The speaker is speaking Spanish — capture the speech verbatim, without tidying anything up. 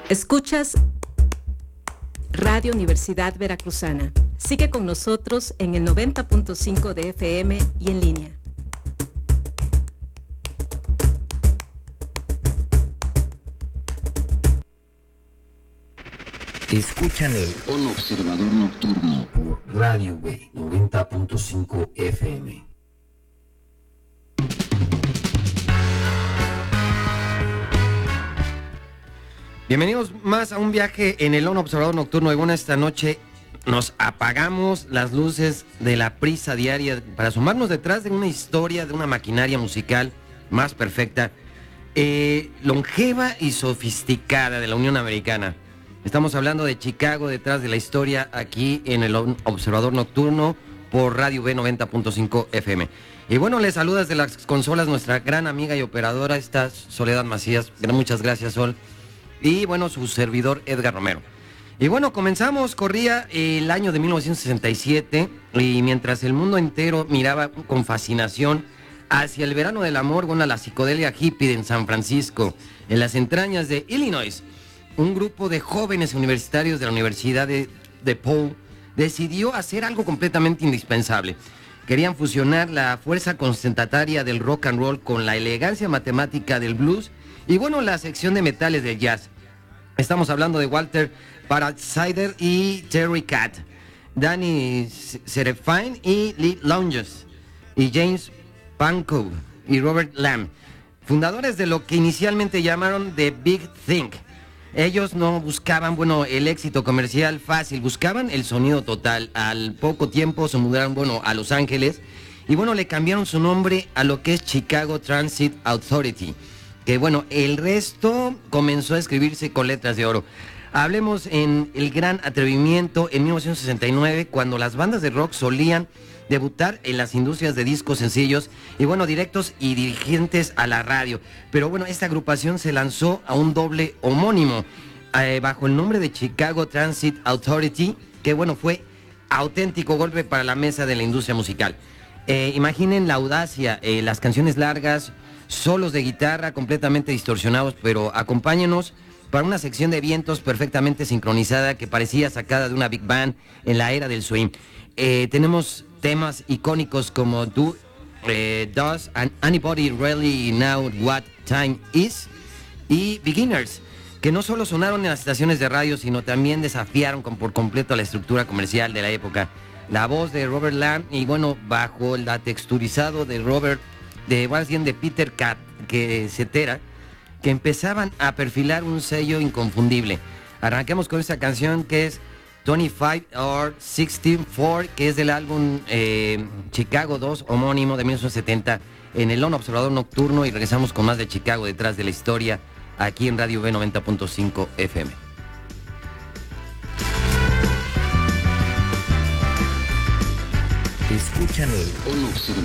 Escuchas Radio Universidad Veracruzana. Sigue con nosotros en el noventa punto cinco de F M y en línea. Escuchan el Un Observador Nocturno por Radio B noventa punto cinco F M. Bienvenidos más a un viaje en el Un Observador Nocturno. Y bueno, esta noche nos apagamos las luces de la prisa diaria para asomarnos detrás de una historia, de una maquinaria musical más perfecta, eh, longeva y sofisticada de la Unión Americana. Estamos hablando de Chicago, detrás de la historia, aquí en el Observador Nocturno por Radio B noventa punto cinco F M. Y bueno, les saluda desde las consolas nuestra gran amiga y operadora, esta Soledad Macías. Muchas gracias, Sol. Y bueno, su servidor Edgar Romero. Y bueno, comenzamos, corría el año de mil novecientos sesenta y siete, y mientras el mundo entero miraba con fascinación hacia el verano del amor, bueno, la psicodelia hippie en San Francisco, en las entrañas de Illinois, un grupo de jóvenes universitarios de la Universidad de DePaul decidió hacer algo completamente indispensable. Querían fusionar la fuerza concentrataria del rock and roll con la elegancia matemática del blues y bueno, la sección de metales del jazz. Estamos hablando de Walter Paratsider y Terry Kath, Danny Serafine y Lee Longes, y James Pankow y Robert Lamb, fundadores de lo que inicialmente llamaron The Big Thing. Ellos no buscaban, bueno, el éxito comercial fácil, buscaban el sonido total. Al poco tiempo se mudaron, bueno, a Los Ángeles y, bueno, le cambiaron su nombre a lo que es Chicago Transit Authority, que, bueno, el resto comenzó a escribirse con letras de oro. Hablemos en el gran atrevimiento en mil novecientos sesenta y nueve, cuando las bandas de rock solían debutar en las industrias de discos sencillos y bueno, directos y dirigentes a la radio. Pero bueno, esta agrupación se lanzó a un doble homónimo eh, bajo el nombre de Chicago Transit Authority, que bueno, fue auténtico golpe para la mesa de la industria musical. Eh, imaginen la audacia, eh, las canciones largas, solos de guitarra completamente distorsionados, pero acompáñenos para una sección de vientos perfectamente sincronizada que parecía sacada de una big band en la era del swing. Eh, tenemos temas icónicos como Do, eh, Does Anybody Really Know What Time Is y Beginners, que no solo sonaron en las estaciones de radio, sino también desafiaron con, por completo la estructura comercial de la época. La voz de Robert Lamb y bueno, bajo el texturizado de Robert, de más bien de Peter Cat, que Cetera, que empezaban a perfilar un sello inconfundible. Arranquemos con esta canción que es veinticinco or sixteen-four, que es del álbum eh, Chicago dos, homónimo de mil novecientos setenta, en el Un Observador Nocturno, y regresamos con más de Chicago detrás de la historia, aquí en Radio B noventa punto cinco F M. Escuchan el Un Observador